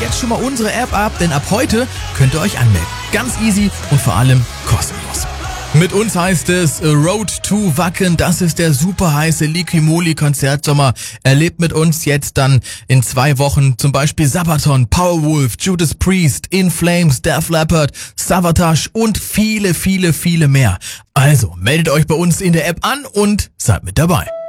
jetzt schon mal unsere App ab, denn ab heute könnt ihr euch anmelden. Ganz easy und vor allem kostenlos. Mit uns heißt es Road to Wacken. Das ist der super heiße Liquimoli-Konzertsommer. Erlebt mit uns jetzt dann in 2 Wochen zum Beispiel Sabaton, Powerwolf, Judas Priest, In Flames, Def Leppard, Savatage und viele, viele, viele mehr. Also meldet euch bei uns in der App an und seid mit dabei.